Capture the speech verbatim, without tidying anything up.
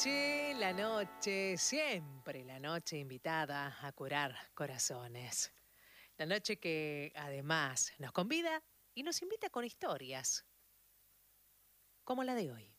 noche, la noche, siempre la noche invitada a curar corazones. La noche que además nos convida y nos invita con historias, como la de hoy.